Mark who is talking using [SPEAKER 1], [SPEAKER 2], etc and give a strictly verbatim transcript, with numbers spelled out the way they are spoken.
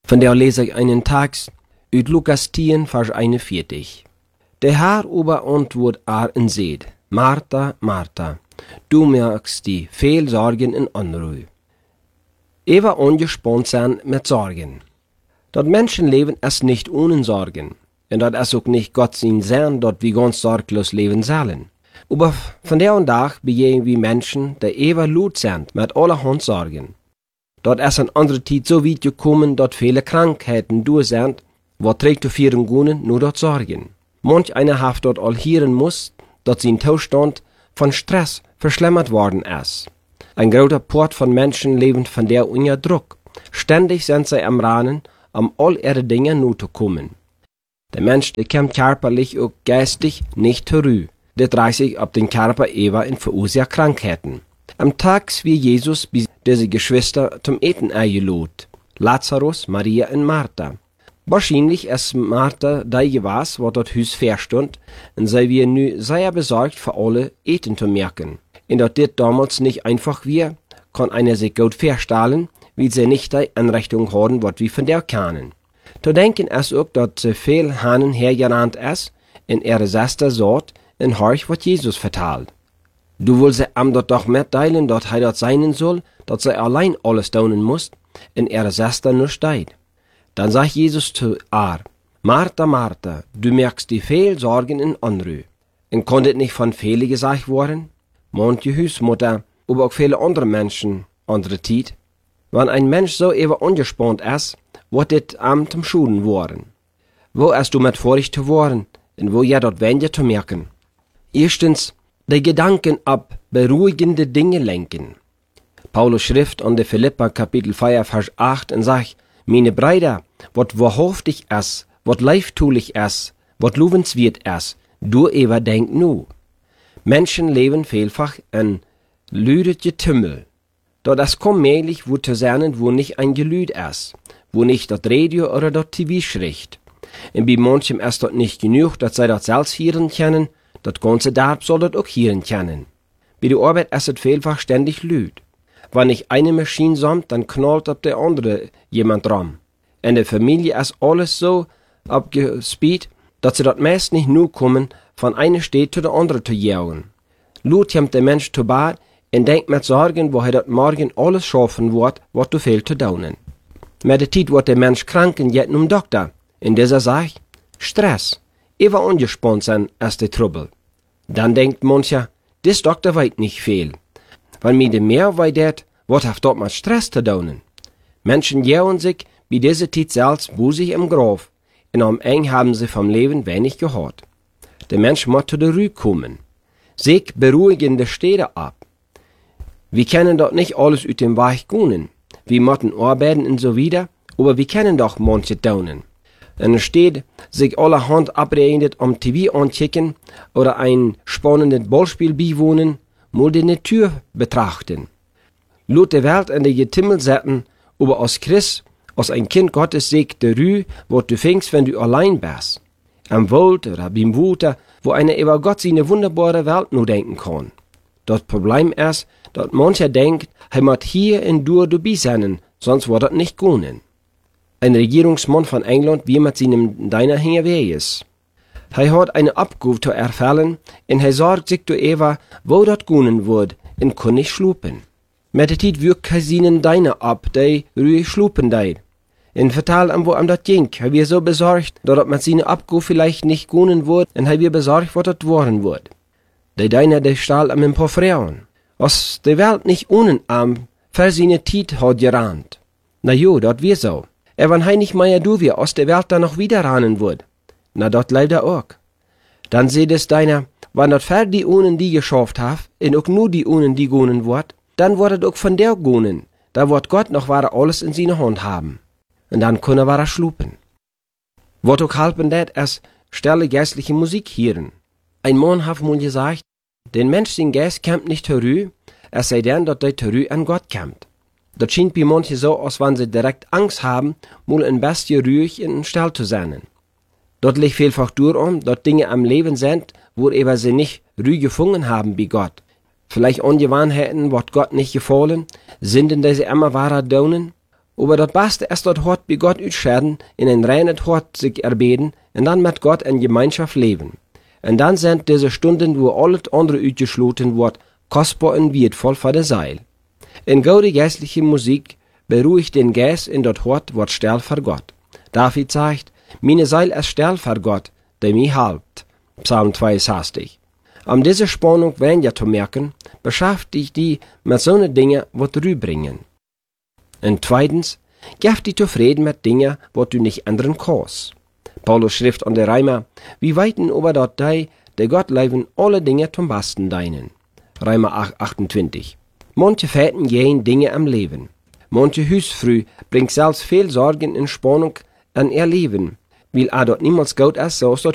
[SPEAKER 1] Von der lese ich einen Text uit Lukas tien, Vers einundvierzig. Der Herr aber antwortet er und sagt, Martha, Martha, du merkst die viel Sorgen in Unruhe. Eva angespannt sein mit Sorgen. Dat Menschenleben ist nicht ohne Sorgen. Und dat ist auch nicht Gott sein Sein, dat wir ganz sorglos leben sollen. Aber von der und Tag begegnen wir Menschen, die Eva lut sind, mit allerhand Sorgen. Dort ist an andere Zeit so weit gekommen, dass viele Krankheiten durch sind, was trägt zu vieren Gunen nur dort Sorgen. Manch einer hat dort all hören muss, dass sein Zustand von Stress verschlimmert worden ist. Ein großer Part von Menschen leben von der unter Druck. Ständig sind sie am Ranen, um all ihre Dinge nur zu kommen. Der Mensch, der kommt körperlich und geistig nicht zur Ruhe. Der dreht sich auf den Körper Eva in verursacht Krankheiten. Am Tag wie Jesus bis diese Geschwister zum Eten eingeladen. Lazarus, Maria und Martha. Wahrscheinlich ist Martha die gewesen, was dort Haus verstand, und sie wir nu sehr besorgt für alle Eten zu merken. Und dass das damals nicht einfach wir, kann einer sich gut vorstellen, wie sie nicht die Anrichtung haben, was wir von der kennen. Zu denken ist auch, dass sie viel Hanen hergerannt ist, in ihre Schwester sagt, und horch, was Jesus vertelt. Du willst sie am dort doch mitteilen, dass er dort sein soll, dass sie allein alles tun muss, und ihre Schwester nur steht. Dann sagt Jesus zu ihr, Martha, Martha, du merkst die viel Sorgen in Unruhe. Und konnte nicht von vielen gesagt worden? Manche Hausmutter, aber auch viele andere Menschen, andere Zeit. Wenn ein Mensch so eben angespannt ist, wird das am zum Schuden worden. Wo ist du mit Vorsicht zu worden, und wo ja dort weniger zu merken? Erstens, die Gedanken ab beruhigende Dinge lenken. Paulus schrift an der Philippa Kapitel vier, Vers acht und sagt, meine Brüder, wat wahrhaftig ist, wat leiftulich ist, wat lobenswert ist, du ever denk nu. Menschen leben vielfach in lüdet Getümmel. Dort es kommt mählich wo zu sein, wo nicht ein Gelüd ist, wo nicht das Radio oder das T V schricht. Und bei manchem ist dort nicht genug, dass sie das selbst hören können, das ganze Dorf soll das auch hören können. Bei der Arbeit ist es vielfach ständig lüd. Wenn ich eine Maschine sammelt, dann knallt auf der andere jemand dran. In der Familie ist alles so abgespielt, dass sie dort meist nicht nur kommen, von einer Stadt zu der anderen zu jagen. Lut kommt der Mensch zu Bad und denkt mit Sorgen, wo er dort morgen alles schaffen wird, was du fehlt zu daunen. Mit der Zeit wird der Mensch krank und geht zum Doktor. In dieser sagt, Stress, immer angespannt sein, ist der Trouble. Dann denkt mancher, das Doktor weiß nicht viel. Wenn mir de mehr weidet, wat hat dort mit Stress zu daunen? Menschen jauen sich bei dieser Zeit selbst busig im Grab, und am Ende haben sie vom Leben wenig gehört. Der Mensch muss zu der Ruhe kommen. Sich beruhigende Städte ab. Wir können dort nicht alles uit dem Weg gehen. Wir müssen arbeiten und so wieder, aber wir können doch manche daunen. Und anstatt sich allerhand abredet am T V ankicken oder ein spannendes Ballspiel beiwohnen, mal die Natur betrachten. Lot der Welt in die Getimmel setzen, aber als Christ, als ein Kind Gottes sagt der Ruhe, wo du fängst, wenn du allein bist. Am Wald oder beim Wuter, wo einer über Gott seine wunderbare Welt nur denken kann. Das Problem ist, dass mancher denkt, er muss hier in Dur dabei sein, sonst wird das nicht gehen. Ein Regierungsmann von England, wie mit seinem Deiner hinterher ist. Er hat eine Abgabe zu erfüllen, und er sorgt sich zu Eva, wo das gehen wird, und kann nicht schlupen. Mit der Zeit wirkt er seinen Deiner ab, die ruhig schlupen deit. Und vertell am, wo am das ging, er wird so besorgt, dass das mit seiner Abgabe vielleicht nicht gehen wird, und er wird besorgt, was das worden wird. Der Deiner, der stahl am ein paar Frauen. Was die Welt nicht ohne am, für seine Zeit hat gerannt. Na jo, das wird so. Er wenn er nicht mehr du wir aus der Welt dann noch wieder rannen wird. Na, dort leider auch. Dann seht es deiner, wenn dort fer die ohnen die geschafft haf, und auch nur die ohnen die gonen wird, dann wird auch von der gonen, da wird Gott noch wahre alles in seine Hand haben. Und dann können wir schlupen. Wat auch halpen dat, es stelle geistliche Musik hören. Ein Mann hat mal gesagt, den Mensch sein Geist kommt nicht zur Ruhe, es sei denn, dass der zur Ruhe an Gott kommt. Das scheint bei manchen so, als wenn sie direkt Angst haben, mal ein bisschen ruhig in den Stall zu sein. Dort liegt vielfach durch um, dass Dinge am Leben sind, wo eben sie nicht Ruhe gefunden haben bei Gott. Vielleicht Ungewohnheiten, was Gott nicht gefallen, sind in diese immer wahrer daunen. Aber das Beste ist das Hort bei Gott utscheren, in ein reines Hort sich erbeten und dann mit Gott in Gemeinschaft leben. Und dann sind diese Stunden, wo alles andere uitgeschloten wird, kostbar und wertvoll für die Seele. In gute geistliche Musik beruhigt den Geist in das Hort, wird still für Gott. David sagt, meine Seele ist still für Gott, der mich halbt. Psalm zweiundsechzig. Um diese Spannung weniger zu merken, beschäftigt die mit so ne Dinge, was rüberbringen. Und zweitens, gib dich zufrieden mit Dingen, was du nicht ändern kannst. Paulus schrift an der Römer, wir weiten über dat die, der Gott leben alle Dinge zum Besten deinen. Römer acht, achtundzwanzig. Manche Väten gehen Dinge am Leben. Manche Husfrau bringt selbst viel Sorgen und Spannung an ihr Leben, weil er dort niemals gut ist, so als das